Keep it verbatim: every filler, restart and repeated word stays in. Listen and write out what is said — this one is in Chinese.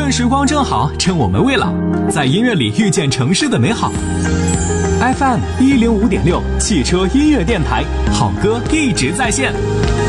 段时光正好，趁我们未老，在音乐里遇见城市的美好。F M 一零五点六汽车音乐电台，好歌一直在线。